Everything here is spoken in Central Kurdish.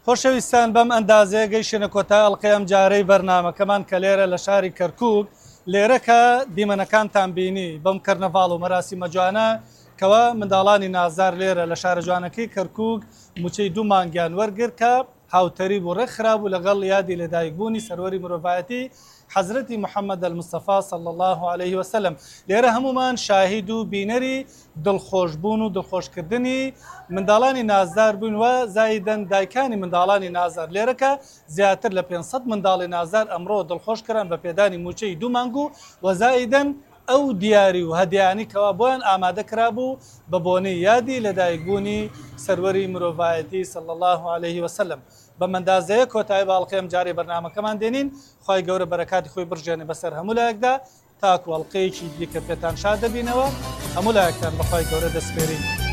خۆشەویستان بەم ئەندازەیە گەیشتنە کۆتا ئەڵقەی ئەم جارەی بەرنامەکەمان کە لێرە لە شاری کەرکووک لێرە کە دیمەنەکانتان بینی بەم کەرنەڤاڵ و مەراسیمە جوانە کەوە منداڵانی نازدار لێرە لە شارە جوانەکەی کەرکووک موچەی 2 مانگیان وەرگرت کە هاوتەری بۆ ڕێکخراب و لەگەڵ یادی لەدایکبوونی سەروەری مرۆڤایەتی حەزرەتی محەممەد المستەفا صلی الله عليه وسلم لێرە هەمومان شاهید و بینەری دڵخۆشبوون و دڵخۆشکردنی منداڵانی نازدار بوون و زایدەن دایکانی منداڵانی نازدار لێرە کە زیاتر لە 500 منداڵی نازدار ئەمڕۆ دڵخۆش کردن بە پێدانی موچەی 2 مانگ و زایدەن ئەو دیاری و هەدیانی کەوا بۆیان ئامادە کرابوو بە بۆنەی یادی لەدایکبوونی سەروەری مرۆڤایەتی صلی الله عليه وسلم بە مەندازەیە کۆتایی باڵقەی ئەم جارەی بەرنامەکەمان دێنین خوای گەورە بەرەکاتی خۆی بڕژێنێ بەسەر هەموو لایەکدا تاکو ئەڵقەیەکی دیکە پێتان شاد دەبینەوە هەموو لایەکتان بە خوای گەورە دەسپێرین.